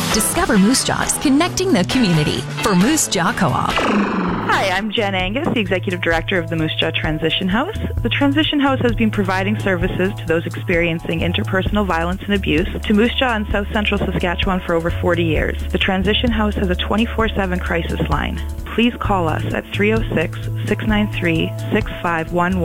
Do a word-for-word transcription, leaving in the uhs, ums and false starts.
Discover Moose Jaw's connecting the community for Moose Jaw Co-op. Hi, I'm Jen Angus, the Executive Director of the Moose Jaw Transition House. The Transition House has been providing services to those experiencing interpersonal violence and abuse to Moose Jaw and South Central Saskatchewan for over forty years. The Transition House has a twenty-four seven crisis line. Please call us at three oh six, six nine three, six five one one